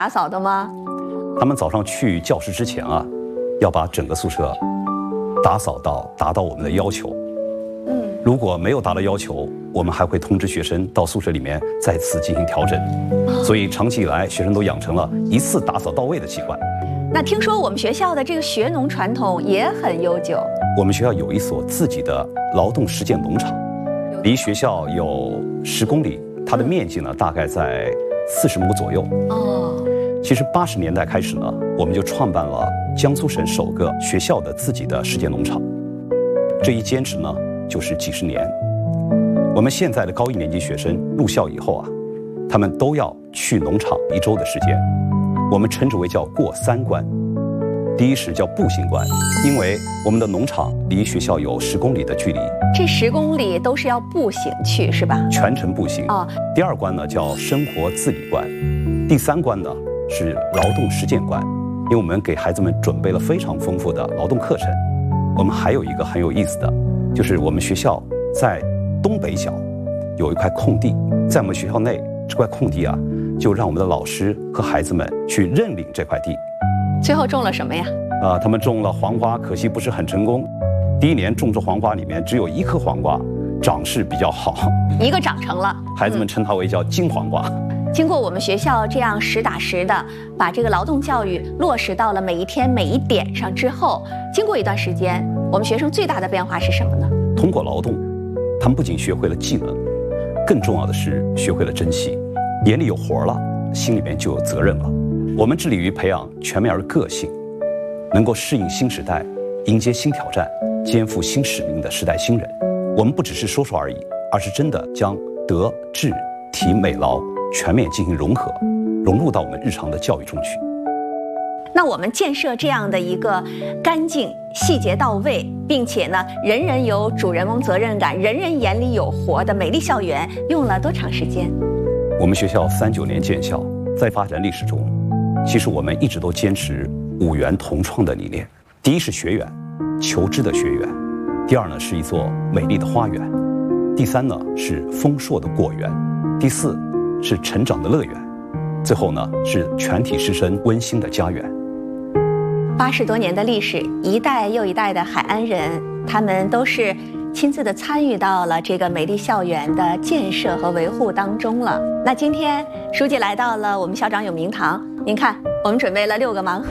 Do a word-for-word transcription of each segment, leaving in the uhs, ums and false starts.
打扫的吗？ 他们早上去教室之前啊，要把整个宿舍打扫到达到我们的要求。嗯，如果没有达到要求，我们还会通知学生到宿舍里面再次进行调整。哦、所以长期以来，学生都养成了一次打扫到位的习惯。 那听说我们学校的这个学农传统也很悠久。 我们学校有一所自己的劳动实践农场，离学校有十公里，它的面积呢、嗯、大概在四十亩左右。哦。其实八十年代开始呢，我们就创办了江苏省首个学校的自己的实践农场。这一坚持呢，就是几十年。我们现在的高一年级学生入校以后啊，他们都要去农场一周的时间，我们称之为叫过三关。第一是叫步行关，因为我们的农场离学校有十公里的距离， 这十公里都是要步行去，是吧？ 全程步行。哦。第二关呢叫生活自理关，第三关呢是劳动实践关，因为我们给孩子们准备了非常丰富的劳动课程。我们还有一个很有意思的，就是我们学校在东北角有一块空地，在我们学校内这块空地啊，就让我们的老师和孩子们去认领这块地。 最后种了什么呀？ 啊、呃，他们种了黄瓜，可惜不是很成功。第一年种植黄瓜里面只有一颗黄瓜长势比较好， 一个长成了， 孩子们称它为叫金黄瓜。 嗯、经过我们学校这样实打实的把这个劳动教育落实到了每一天每一点上之后，经过一段时间，我们学生最大的变化是什么呢？ 通过劳动，他们不仅学会了技能，更重要的是学会了珍惜。眼里有活了，心里面就有责任了。我们致力于培养全面而个性，能够适应新时代，迎接新挑战，肩负新使命的时代新人。我们不只是说说而已，而是真的将德智体美劳全面进行融合，融入到我们日常的教育中去。 那我们建设这样的一个干净、细节到位，并且呢，人人有主人翁责任感，人人眼里有活的美丽校园，用了多长时间？ 我们学校三九年建校，在发展历史中，其实我们一直都坚持五园同创的理念。第一是学园，求知的学园；第二呢是一座美丽的花园；第三呢是丰硕的果园；第四是成长的乐园；最后呢是全体师生温馨的家园。 八十多年的历史，一代又一代的海安人，他们都是亲自的参与到了这个美丽校园的建设和维护当中了。那今天书记来到了我们校长有名堂，您看我们准备了六个盲盒，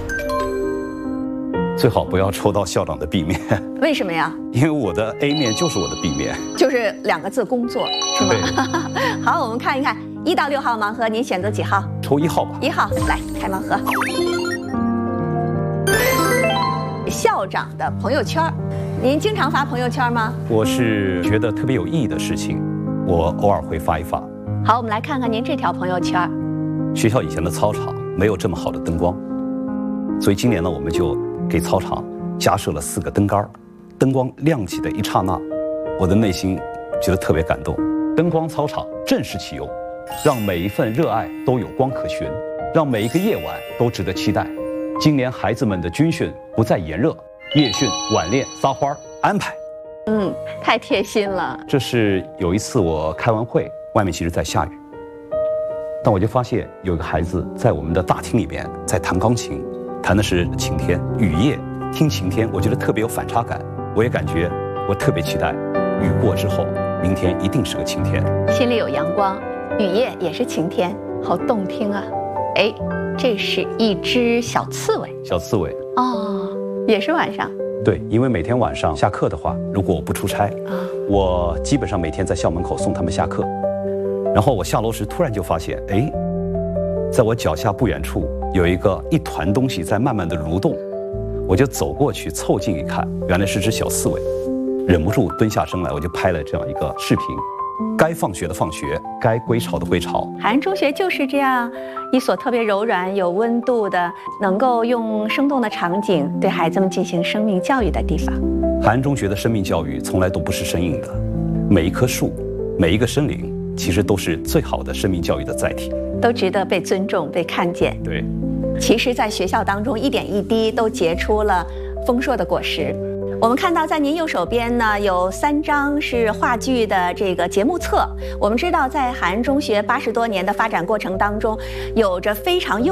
最好不要抽到校长的 B 面。 为什么呀？ 因为我的 A 面就是我的 B 面， 就是两个字工作，是吗？好，我们看一看一到六号盲盒，您选择几号？ 抽一号吧。 一号，来开盲盒。校长的朋友圈，您经常发朋友圈吗？ 我是觉得特别有意义的事情，我偶尔会发一发。 好，我们来看看您这条朋友圈。 学校以前的操场没有这么好的灯光，所以今年呢，我们就给操场加设了四个灯杆，灯光亮起的一刹那，我的内心觉得特别感动。灯光操场正式启用，让每一份热爱都有光可寻，让每一个夜晚都值得期待。今年孩子们的军训不再炎热，夜训、晚练、撒欢安排。 嗯，太贴心了。 这是有一次我开完会，外面其实在下雨，但我就发现有个孩子在我们的大厅里边在弹钢琴，弹的是晴天。雨夜听晴天，我觉得特别有反差感。我也感觉我特别期待雨过之后，明天一定是个晴天。 心里有阳光，雨夜也是晴天，好动听啊！哎，这是一只小刺猬。 小刺猬哦，也是晚上。 对，因为每天晚上下课的话，如果我不出差，啊，我基本上每天在校门口送他们下课。然后我下楼时突然就发现，哎，在我脚下不远处有一个一团东西在慢慢的蠕动，我就走过去凑近一看，原来是只小刺猬，忍不住蹲下身来，我就拍了这样一个视频。该放学的放学，该归巢的归巢。海安中学就是这样一所特别柔软、有温度的，能够用生动的场景对孩子们进行生命教育的地方。 海安中学的生命教育从来都不是生硬的，每一棵树，每一个生灵，其实都是最好的生命教育的载体， 都值得被尊重、被看见。 对， 其实，在学校当中，一点一滴都结出了丰硕的果实。我们看到，在您右手边呢，有三张是话剧的这个节目册。我们知道，在海安中学八十多年的发展过程当中，有着非常优